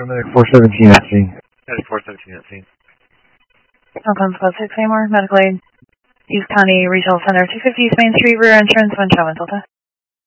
Medic 417 at scene. Medic 417 at scene. Welcome, Squad 6 Seymour, Medical Aid, East County Regional Center, 250 East Main Street, rear entrance, wind 7 Delta.